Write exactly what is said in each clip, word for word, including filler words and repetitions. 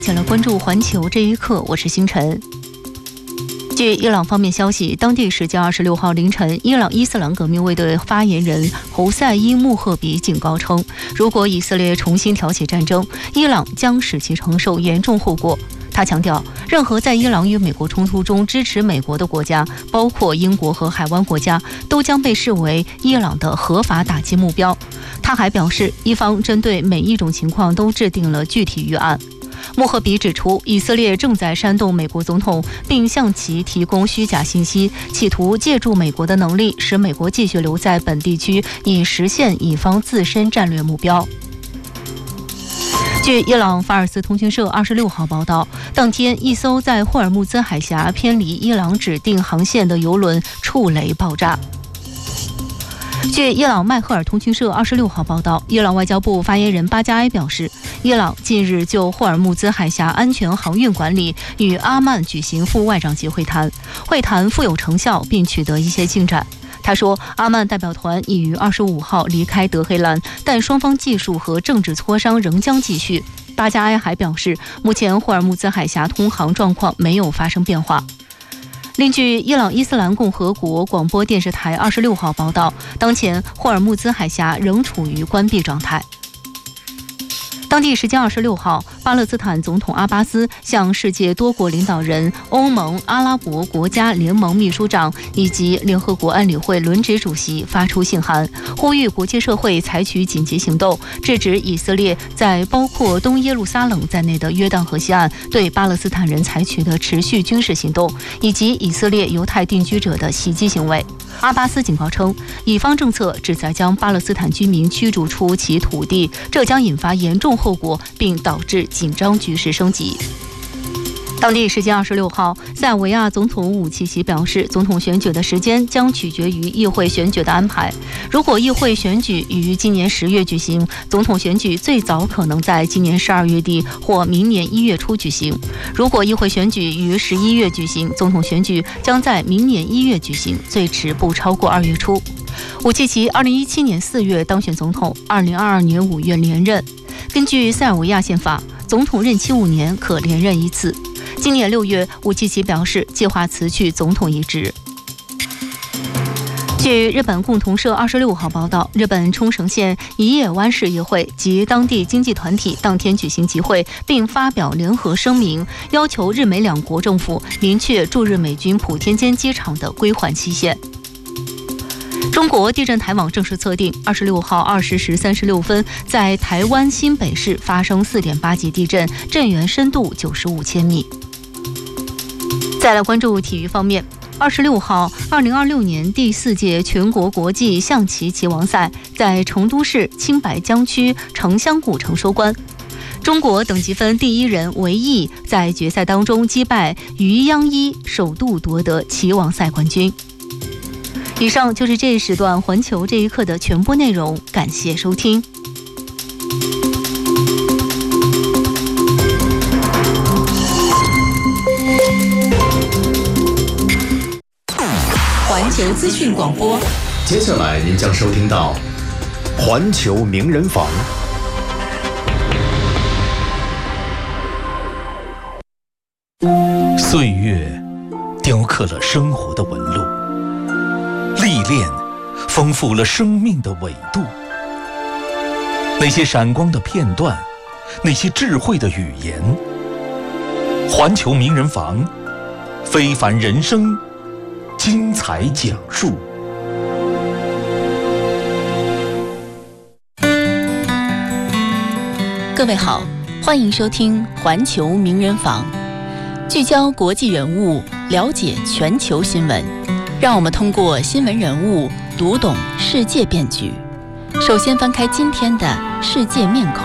先来关注环球这一刻，我是星辰。据伊朗方面消息，当地时间二十六号凌晨，伊朗伊斯兰革命卫队发言人侯赛伊穆赫比警告称，如果以色列重新挑起战争，伊朗将使其承受严重后果。他强调，任何在伊朗与美国冲突中支持美国的国家，包括英国和海湾国家，都将被视为伊朗的合法打击目标。他还表示，伊方针对每一种情况都制定了具体预案。穆赫比指出，以色列正在煽动美国总统，并向其提供虚假信息，企图借助美国的能力，使美国继续留在本地区，以实现以方自身战略目标。据伊朗法尔斯通讯社二十六号报道，当天一艘在霍尔木兹海峡偏离伊朗指定航线的油轮触雷爆炸。据伊朗迈赫尔通讯社二十六号报道，伊朗外交部发言人巴加埃表示，伊朗近日就霍尔木兹海峡安全航运管理与阿曼举行副外长级会谈，会谈富有成效，并取得一些进展。他说，阿曼代表团已于二十五号离开德黑兰，但双方技术和政治磋商仍将继续。巴加埃还表示，目前霍尔木兹海峡通航状况没有发生变化。另据伊朗伊斯兰共和国广播电视台二十六号报道，当前霍尔木兹海峡仍处于关闭状态。当地时间二十六号，巴勒斯坦总统阿巴斯向世界多国领导人、欧盟、阿拉伯国家联盟秘书长以及联合国安理会轮值主席发出信函，呼吁国际社会采取紧急行动，制止以色列在包括东耶路撒冷在内的约旦河西岸对巴勒斯坦人采取的持续军事行动，以及以色列犹太定居者的袭击行为。阿巴斯警告称，以方政策旨在将巴勒斯坦居民驱逐出其土地，这将引发严重后果，并导致紧张局势升级。当地时间二十六号，塞尔维亚总统武契奇表示，总统选举的时间将取决于议会选举的安排。如果议会选举于今年十月举行，总统选举最早可能在今年十二月底或明年一月初举行。如果议会选举于十一月举行，总统选举将在明年一月举行，最迟不超过二月初。武契奇二零一七年四月当选总统，二零二二年五月连任。根据塞尔维亚宪法，总统任期五年，可连任一次。今年六月，武契奇表示计划辞去总统一职。据日本共同社二十六号报道，日本冲绳县一叶湾市议会及当地经济团体当天举行集会，并发表联合声明，要求日美两国政府明确驻日美军普天间机场的归还期限。中国地震台网正式测定，二十六号二十时三十六分，在台湾新北市发生 四点八 级地震，震源深度九十五千米。再来关注体育方面，二十六号，二零二六年第四届全国国际象棋棋王赛在成都市青白江区城乡古城收官。中国等级分第一人韦毅在决赛当中击败于央一，首度夺得棋王赛冠军。以上就是这一时段环球这一刻的全部内容，感谢收听。 环球资讯广播， 接下来您将收听到环球名人坊。 岁月雕刻了生活的纹路，历练丰富了生命的纬度。那些闪光的片段，那些智慧的语言，环球名人坊，非凡人生精彩讲述。 各位好，欢迎收听环球名人坊，聚焦国际人物，了解全球新闻，让我们通过新闻人物读懂世界变局。首先翻开今天的世界面孔。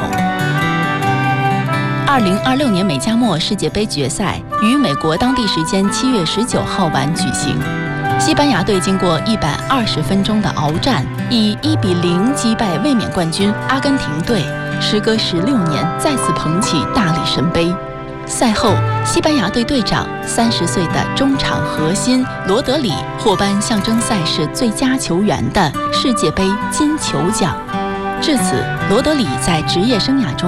二零二六年美加墨世界杯决赛于美国当地时间七月十九号晚举行。西班牙队经过一百二十分钟的鏖战，以一比零击败卫冕冠军阿根廷队，时隔十六年再次捧起大力神杯。赛后，西班牙队队长三十岁的中场核心罗德里获颁象征赛事最佳球员的世界杯金球奖。至此，罗德里在职业生涯中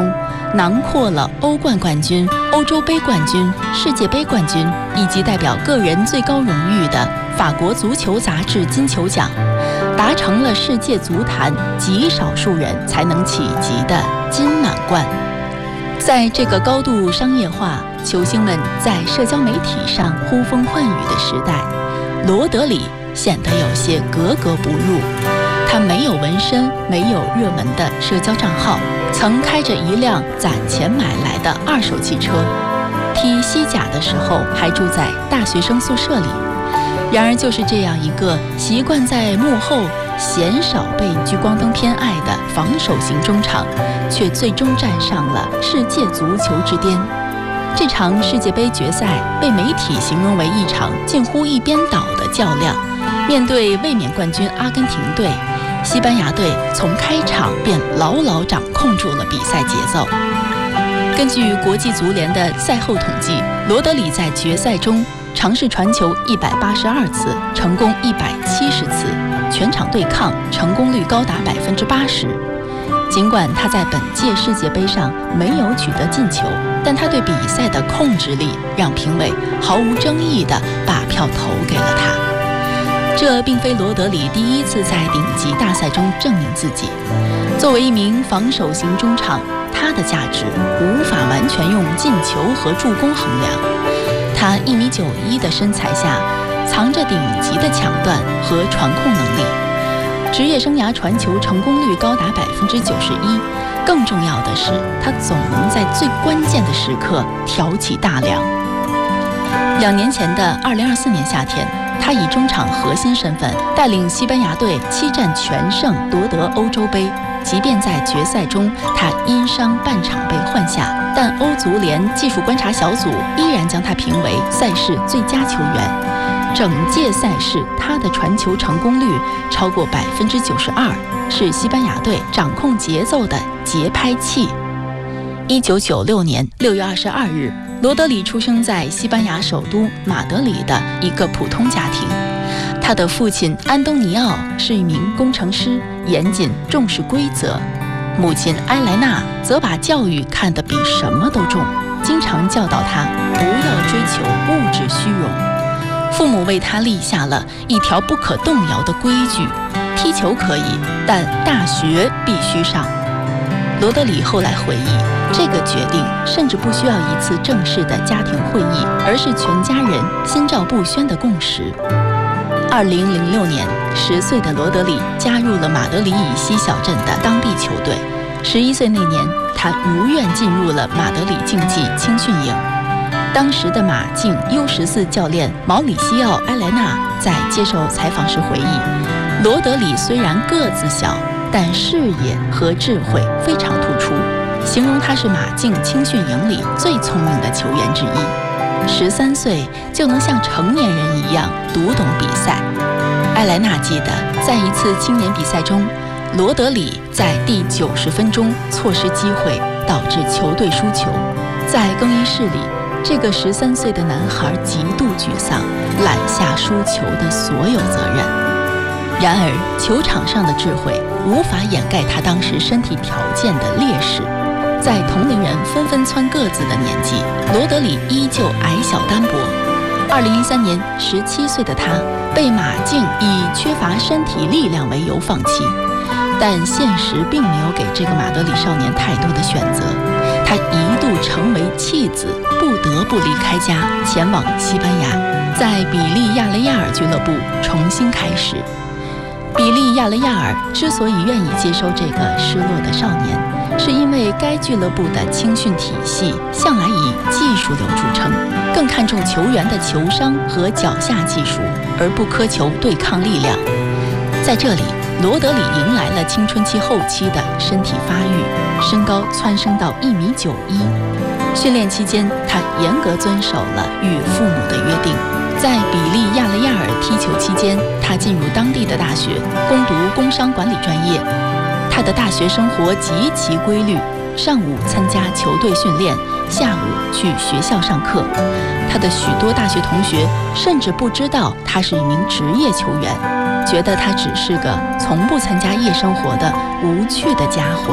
囊括了欧冠冠军、欧洲杯冠军、世界杯冠军以及代表个人最高荣誉的法国足球杂志金球奖，达成了世界足坛极少数人才能企及的金满贯。在这个高度商业化、球星们在社交媒体上呼风唤雨的时代，罗德里显得有些格格不入。他没有纹身，没有热门的社交账号，曾开着一辆攒钱买来的二手汽车，踢西甲的时候还住在大学生宿舍里。然而就是这样一个习惯在幕后、鲜少被聚光灯偏爱的防守型中场，却最终站上了世界足球之巅。这场世界杯决赛被媒体形容为一场近乎一边倒的较量。面对卫冕冠军阿根廷队，西班牙队从开场便牢牢掌控住了比赛节奏。根据国际足联的赛后统计，罗德里在决赛中尝试传球一百八十二次，成功一百七十次，全场对抗成功率高达百分之八十。尽管他在本届世界杯上没有取得进球，但他对比赛的控制力让评委毫无争议地把票投给了他。这并非罗德里第一次在顶级大赛中证明自己。作为一名防守型中场，他的价值无法完全用进球和助攻衡量。他一米九一的身材下，藏着顶级的抢断和传控能力。职业生涯传球成功率高达百分之九十一。更重要的是，他总能在最关键的时刻挑起大梁。两年前的二零二四年夏天，他以中场核心身份带领西班牙队七战全胜，夺得欧洲杯。即便在决赛中他因伤半场被换下，但欧足联技术观察小组依然将他评为赛事最佳球员。整届赛事他的传球成功率超过百分之九十二，是西班牙队掌控节奏的节拍器。一九九六年六月二十二日，罗德里出生在西班牙首都马德里的一个普通家庭。他的父亲安东尼奥是一名工程师，严谨重视规则；母亲埃莱娜则把教育看得比什么都重，经常教导他不要追求物质虚荣。父母为他立下了一条不可动摇的规矩：踢球可以，但大学必须上。罗德里后来回忆，这个决定甚至不需要一次正式的家庭会议，而是全家人心照不宣的共识。二零零六年，十岁的罗德里加入了马德里以西小镇的当地球队。十一岁那年，他如愿进入了马德里竞技青训营。当时的马竞 U 十四 教练毛里西奥·埃莱纳在接受采访时回忆，罗德里虽然个子小，但视野和智慧非常突出，形容他是马竞青训营里最聪明的球员之一。十三岁就能像成年人一样读懂比赛。埃莱纳记得，在一次青年比赛中，罗德里在第九十分钟错失机会，导致球队输球。在更衣室里，这个十三岁的男孩极度沮丧，揽下输球的所有责任。然而，球场上的智慧无法掩盖他当时身体条件的劣势。在同龄人纷纷蹿个子的年纪，罗德里依旧矮小单薄。二零一三年，十七岁的他被马竞以缺乏身体力量为由放弃，但现实并没有给这个马德里少年太多的选择。他一度成为弃子，不得不离开家，前往西班牙，在比利亚雷亚尔俱乐部重新开始。比利亚雷亚尔之所以愿意接收这个失落的少年，是因为该俱乐部的青训体系向来以技术流著称，更看重球员的球商和脚下技术，而不苛求对抗力量。在这里，罗德里迎来了青春期后期的身体发育，身高蹿升到一米九一。训练期间，他严格遵守了与父母的约定。在比利亚雷亚尔踢球期间，他进入当地的大学，攻读工商管理专业。他的大学生活极其规律，上午参加球队训练，下午去学校上课。他的许多大学同学甚至不知道他是一名职业球员，觉得他只是个从不参加夜生活的无趣的家伙。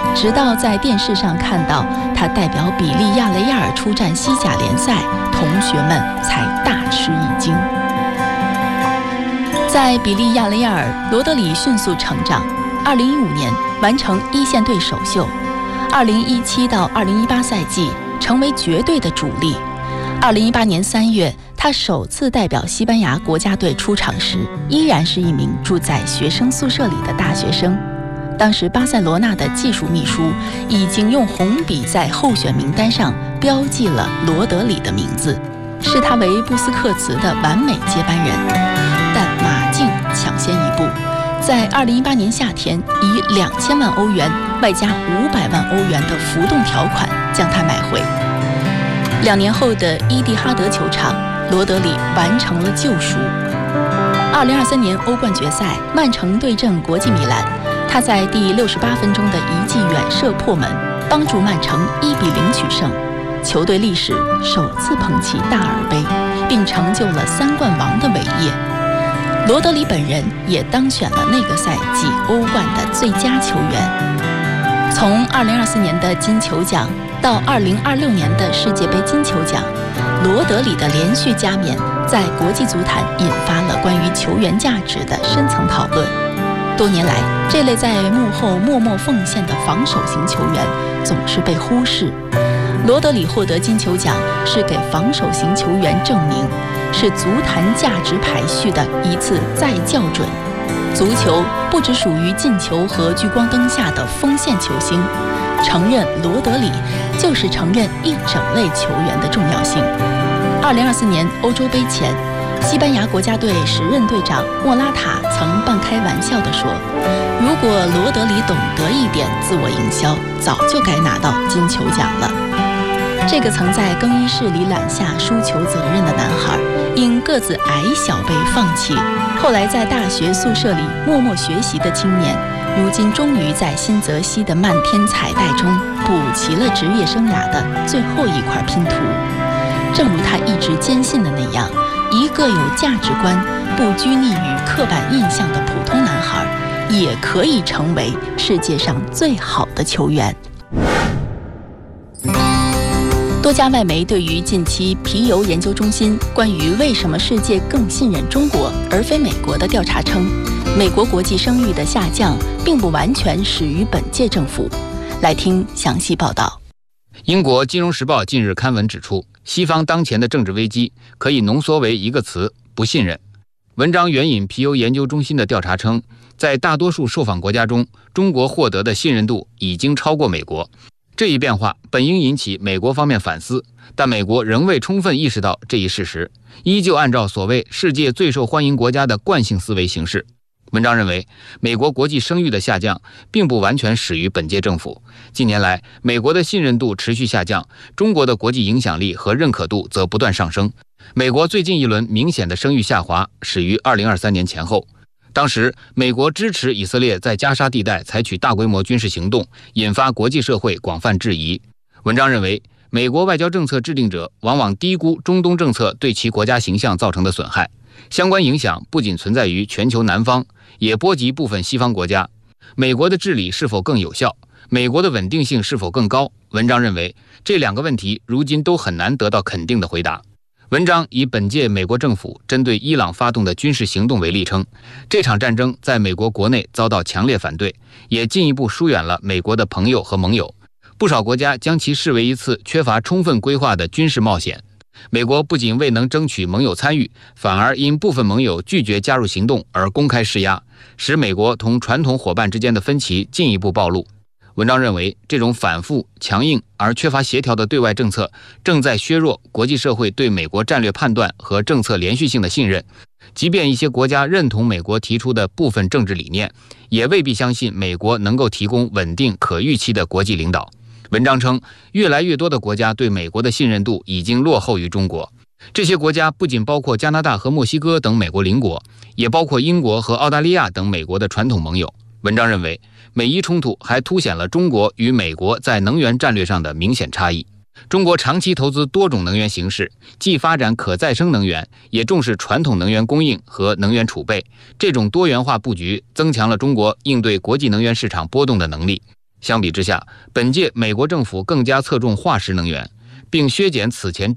直到在电视上看到他代表比利亚雷亚尔出战西甲联赛，同学们才大吃一惊。在比利亚雷亚尔，罗德里迅速成长。二零一五年完成一线队首秀，二零一七到二零一八赛季成为绝对的主力。二零一八年三月，他首次代表西班牙国家队出场时，依然是一名住在学生宿舍里的大学生。当时巴塞罗那的技术秘书已经用红笔在候选名单上标记了罗德里的名字，视他为布斯克茨的完美接班人。但马竞抢先一步，在二零一八年夏天以两千万欧元外加五百万欧元的浮动条款将他买回。两年后的伊蒂哈德球场，罗德里完成了救赎。二零二三年欧冠决赛，曼城对阵国际米兰，他在第六十八分钟的一记远射破门，帮助曼城一比零取胜，球队历史首次捧起大耳杯，并成就了三冠王的伟业。罗德里本人也当选了那个赛季欧冠的最佳球员。从二零二四年的金球奖到二零二六年的世界杯金球奖，罗德里的连续加冕在国际足坛引发了关于球员价值的深层讨论。多年来，这类在幕后默默奉献的防守型球员总是被忽视。罗德里获得金球奖是给防守型球员证明，是足坛价值排序的一次再校准。足球不只属于进球和聚光灯下的锋线球星，承认罗德里就是承认一整类球员的重要性。二零二四年欧洲杯前，西班牙国家队时任队长莫拉塔曾半开玩笑地说，如果罗德里懂得一点自我营销，早就该拿到金球奖了。这个曾在更衣室里揽下输球责任的男孩，因个子矮小被放弃，后来在大学宿舍里默默学习的青年，如今终于在新泽西的漫天彩带中补齐了职业生涯的最后一块拼图。正如他一直坚信的那样，一个有价值观、不拘泥于刻板印象的普通男孩，也可以成为世界上最好的球员。多家外媒对于近期皮尤研究中心关于为什么世界更信任中国而非美国的调查称，美国国际声誉的下降并不完全始于本届政府。来听详细报道。 英国《金融时报》近日刊文指出，西方当前的政治危机可以浓缩为一个词：不信任。文章援引皮尤研究中心的调查称，在大多数受访国家中，中国获得的信任度已经超过美国。这一变化本应引起美国方面反思，但美国仍未充分意识到这一事实，依旧按照所谓世界最受欢迎国家的惯性思维行事。文章认为，美国国际声誉的下降并不完全始于本届政府。近年来，美国的信任度持续下降，中国的国际影响力和认可度则不断上升。美国最近一轮明显的声誉下滑始于二零二三年前后。当时，美国支持以色列在加沙地带采取大规模军事行动，引发国际社会广泛质疑。文章认为，美国外交政策制定者往往低估中东政策对其国家形象造成的损害，相关影响不仅存在于全球南方，也波及部分西方国家。美国的治理是否更有效？美国的稳定性是否更高？文章认为，这两个问题如今都很难得到肯定的回答。文章以本届美国政府针对伊朗发动的军事行动为例称，这场战争在美国国内遭到强烈反对，也进一步疏远了美国的朋友和盟友。不少国家将其视为一次缺乏充分规划的军事冒险。美国不仅未能争取盟友参与，反而因部分盟友拒绝加入行动而公开施压，使美国同传统伙伴之间的分歧进一步暴露。文章认为，这种反复、强硬而缺乏协调的对外政策正在削弱国际社会对美国战略判断和政策连续性的信任。即便一些国家认同美国提出的部分政治理念，也未必相信美国能够提供稳定可预期的国际领导。文章称，越来越多的国家对美国的信任度已经落后于中国。这些国家不仅包括加拿大和墨西哥等美国邻国，也包括英国和澳大利亚等美国的传统盟友。文章认为，美伊冲突还凸显了中国与美国在能源战略上的明显差异。中国长期投资多种能源形式，既发展可再生能源，也重视传统能源供应和能源储备。这种多元化布局增强了中国应对国际能源市场波动的能力。 相比之下，本届美国政府更加侧重化石能源，并削减此前